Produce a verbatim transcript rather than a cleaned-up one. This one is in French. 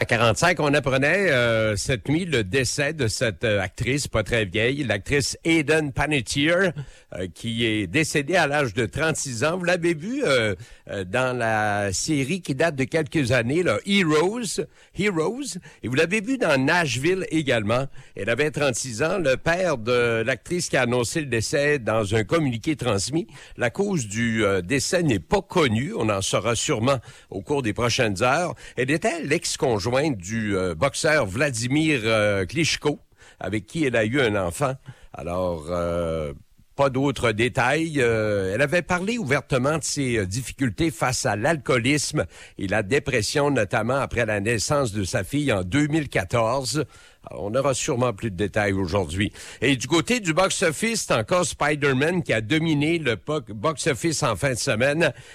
À quarante-cinq, on apprenait euh, cette nuit le décès de cette euh, actrice pas très vieille, l'actrice Hayden Panettiere, euh, qui est décédée à l'âge de trente-six ans. Vous l'avez vu euh, euh, dans la série qui date de quelques années, là, Heroes, Heroes, et vous l'avez vu dans Nashville également. Elle avait trente-six ans. Le père de l'actrice qui a annoncé le décès dans un communiqué transmis. La cause du euh, décès n'est pas connue. On en saura sûrement au cours des prochaines heures. Elle était l'ex-conjointe du euh, boxeur Vladimir euh, Klitschko, avec qui elle a eu un enfant. Alors, euh, pas d'autres détails. Euh, elle avait parlé ouvertement de ses euh, difficultés face à l'alcoolisme et la dépression, notamment après la naissance de sa fille en deux mille quatorze. Alors, on aura sûrement plus de détails aujourd'hui. Et du côté du box-office, c'est encore Spider-Man qui a dominé le box-office en fin de semaine